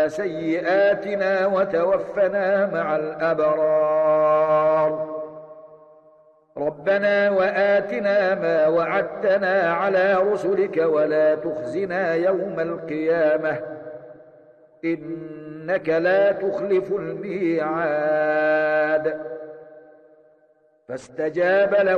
سيئاتنا وتوفنا مع الأبرار. ربنا وآتنا ما وعدتنا على رسلك ولا تخزنا يوم القيامة إنك لا تخلف الميعاد. فاستجاب له